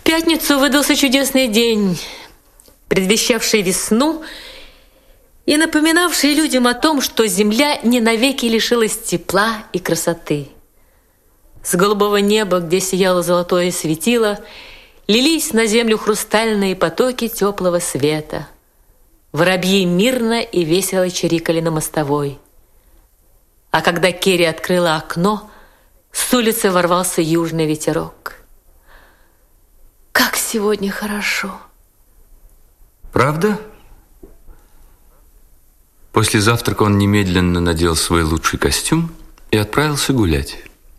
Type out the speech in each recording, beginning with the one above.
пятницу выдался чудесный день, предвещавший весну и напоминавший людям о том, что земля не навеки лишилась тепла и красоты. С голубого неба, где сияло золотое светило, лились на землю хрустальные потоки теплого света. Воробьи мирно и весело чирикали на мостовой. А когда Керри открыла окно, с улицы ворвался южный ветерок. Как сегодня хорошо! Правда? После завтрака он немедленно надел свой лучший костюм и отправился гулять.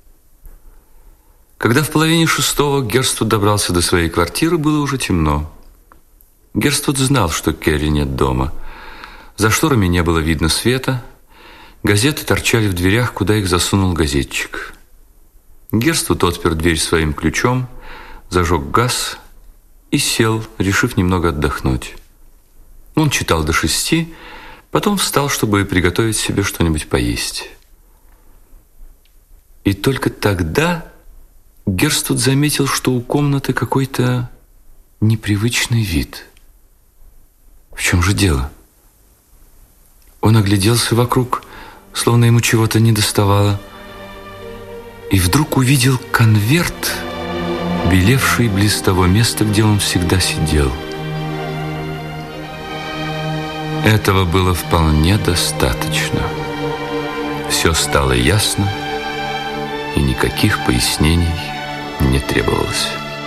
Когда в половине шестого Герствуд добрался до своей квартиры, было уже темно. Герствуд знал, что Керри нет дома. За шторами не было видно света. Газеты торчали в дверях, куда их засунул газетчик. Герствуд отпер дверь своим ключом, зажег газ и сел, решив немного отдохнуть. Он читал до 6, потом встал, чтобы приготовить себе что-нибудь поесть. И только тогда Герствуд заметил, что у комнаты какой-то непривычный вид. В чем же дело? Он огляделся вокруг, словно ему чего-то недоставало, и вдруг увидел конверт, белевший близ того места, где он всегда сидел. Этого было вполне достаточно. Все стало ясно, и никаких пояснений не требовалось.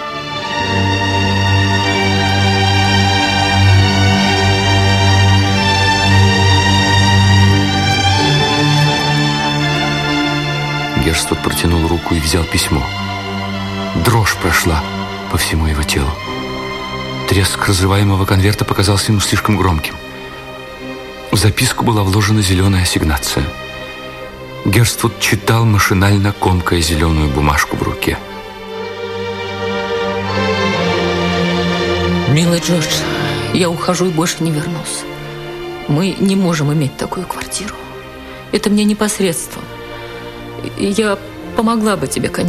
Герствуд протянул руку и взял письмо. Дрожь прошла по всему его телу. Треск разрываемого конверта показался ему слишком громким. В записку была вложена зеленая ассигнация. Герствуд читал, машинально комкая зеленую бумажку в руке. Милый Джордж, я ухожу и больше не вернусь. Мы не можем иметь такую квартиру. Это мне непосредством. Я помогла бы тебе, конечно.